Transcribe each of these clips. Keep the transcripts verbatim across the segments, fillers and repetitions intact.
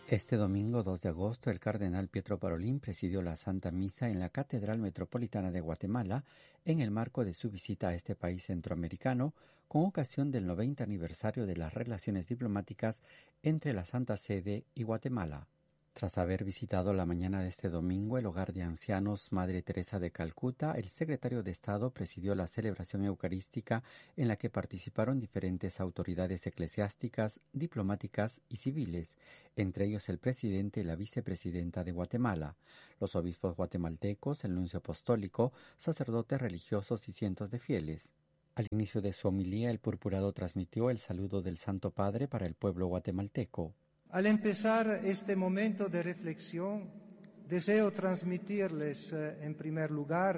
Este domingo dos de agosto, el cardenal Pietro Parolin presidió la Santa Misa en la Catedral Metropolitana de Guatemala en el marco de su visita a este país centroamericano con ocasión del noventa aniversario de las relaciones diplomáticas entre la Santa Sede y Guatemala. Tras haber visitado la mañana de este domingo el hogar de ancianos Madre Teresa de Calcuta, el secretario de Estado presidió la celebración eucarística en la que participaron diferentes autoridades eclesiásticas, diplomáticas y civiles, entre ellos el presidente y la vicepresidenta de Guatemala, los obispos guatemaltecos, el nuncio apostólico, sacerdotes religiosos y cientos de fieles. Al inicio de su homilía, el purpurado transmitió el saludo del Santo Padre para el pueblo guatemalteco. Al empezar este momento de reflexión, deseo transmitirles, eh, en primer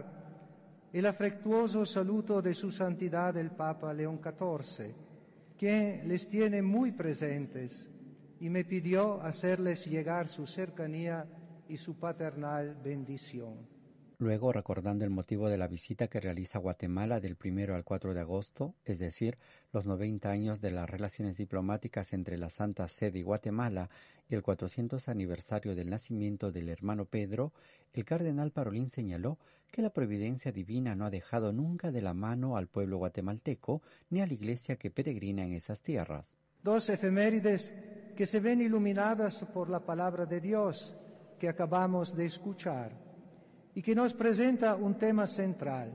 lugar, el afectuoso saludo de su santidad el Papa León catorce, quien les tiene muy presentes y me pidió hacerles llegar su cercanía y su paternal bendición. Luego, recordando el motivo de la visita que realiza Guatemala del primero al cuatro de agosto, es decir, los noventa años de las relaciones diplomáticas entre la Santa Sede y Guatemala y el cuatrocientos aniversario del nacimiento del hermano Pedro, el cardenal Parolin señaló que la providencia divina no ha dejado nunca de la mano al pueblo guatemalteco ni a la iglesia que peregrina en esas tierras. Dos efemérides que se ven iluminadas por la palabra de Dios que acabamos de escuchar, y que nos presenta un tema central.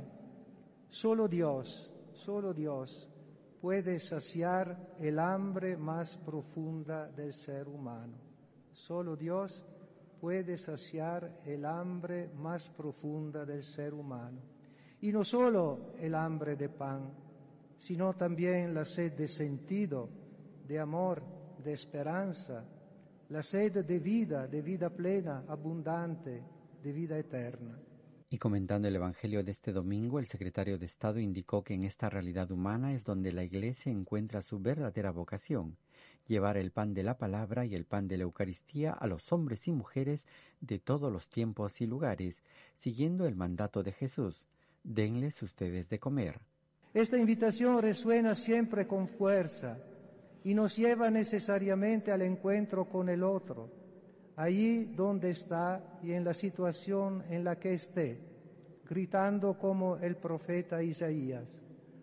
Solo Dios, solo Dios puede saciar el hambre más profunda del ser humano. Solo Dios puede saciar el hambre más profunda del ser humano. Y no solo el hambre de pan, sino también la sed de sentido, de amor, de esperanza, la sed de vida, de vida plena, abundante, de vida eterna. Y comentando el Evangelio de este domingo, el secretario de Estado indicó que en esta realidad humana es donde la Iglesia encuentra su verdadera vocación, llevar el pan de la palabra y el pan de la Eucaristía a los hombres y mujeres de todos los tiempos y lugares, siguiendo el mandato de Jesús: denles ustedes de comer. Esta invitación resuena siempre con fuerza y nos lleva necesariamente al encuentro con el otro, allí donde está y en la situación en la que esté, gritando como el profeta Isaías: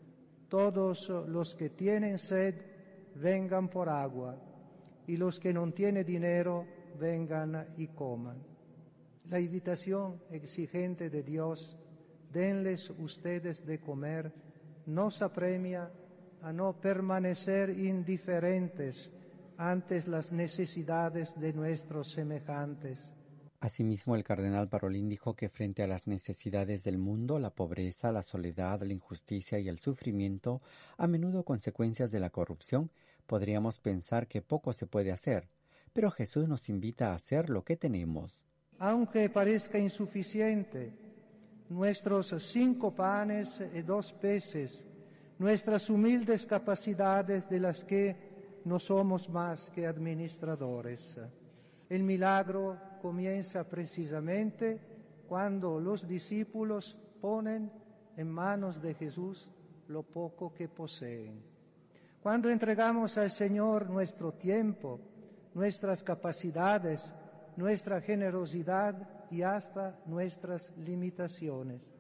todos los que tienen sed, vengan por agua, y los que no tienen dinero, vengan y coman. La invitación exigente de Dios, denles ustedes de comer, nos apremia a no permanecer indiferentes ante las necesidades de nuestros semejantes. Asimismo, el cardenal Parolin dijo que frente a las necesidades del mundo, la pobreza, la soledad, la injusticia y el sufrimiento, a menudo consecuencias de la corrupción, podríamos pensar que poco se puede hacer, pero Jesús nos invita a hacer lo que tenemos. Aunque parezca insuficiente, nuestros cinco panes y dos peces, nuestras humildes capacidades de las que no somos más que administradores. El milagro comienza precisamente cuando los discípulos ponen en manos de Jesús lo poco que poseen. Cuando entregamos al Señor nuestro tiempo, nuestras capacidades, nuestra generosidad y hasta nuestras limitaciones.